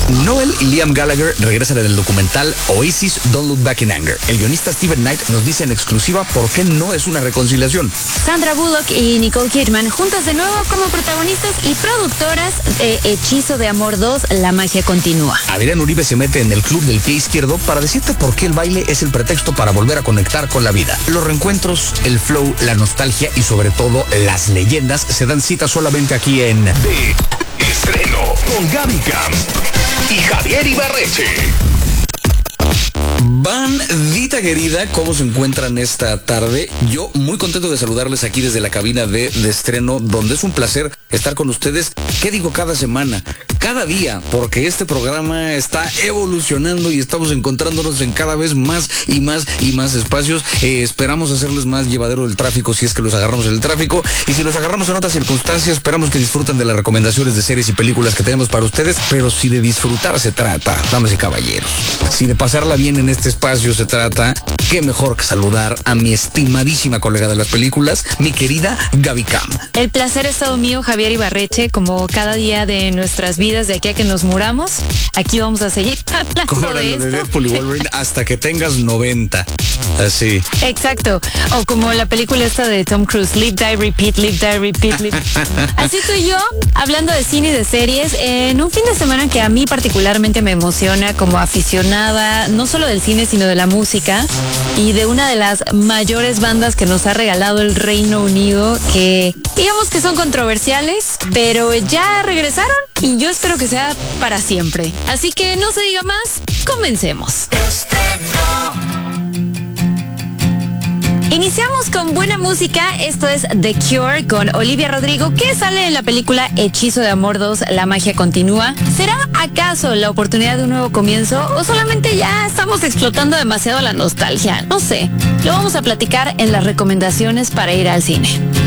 Noel y Liam Gallagher regresan en el documental Oasis Don't Look Back in Anger. El guionista Steven Knight nos dice en exclusiva por qué no es una reconciliación. Sandra Bullock y Nicole Kidman juntas de nuevo como protagonistas y productoras de Hechizo de Amor 2, La magia continúa. Adrián Uribe se mete en el club del pie izquierdo para decirte por qué el baile es el pretexto para volver a conectar con la vida. Los reencuentros, el flow, la nostalgia y sobre todo las leyendas se dan cita solamente aquí en De Estreno con Gaby Cam y Javier Ibarreche. Bandita querida, ¿cómo se encuentran esta tarde? Yo muy contento de saludarles aquí desde la cabina de Estreno, donde es un placer estar con ustedes. ¿Qué digo? Cada semana, cada día, porque este programa está evolucionando y estamos encontrándonos en cada vez más y más y más espacios. Esperamos hacerles más llevadero el tráfico si es que los agarramos en el tráfico, y si los agarramos en otras circunstancias, esperamos que disfruten de las recomendaciones de series y películas que tenemos para ustedes. Pero si de disfrutar se trata, damas y caballeros, si de pasarla bien en este espacio se trata, qué mejor que saludar a mi estimadísima colega de las películas, mi querida Gaby Cam. El placer es todo mío, Javier Ibarreche, como cada día de nuestras vidas de aquí a que nos muramos. Aquí vamos a seguir hablando de esto. Deadpool y Wolverine hasta que tengas 90. Así. Exacto. O como la película esta de Tom Cruise, Live, Die, Repeat, Live, Die, Repeat, Live. Así estoy yo, hablando de cine y de series, en un fin de semana que a mí particularmente me emociona como aficionada, no solo del cine, sino de la música, y de una de las mayores bandas que nos ha regalado el Reino Unido, que digamos que son controversiales, pero ya regresaron y yo espero que sea para siempre. Así que no se diga más, comencemos. Iniciamos con buena música. Esto es The Cure con Olivia Rodrigo, que sale en la película Hechizo de Amor 2, La magia continúa. ¿Será acaso la oportunidad de un nuevo comienzo o solamente ya estamos explotando demasiado la nostalgia? No sé, lo vamos a platicar en las recomendaciones para ir al cine.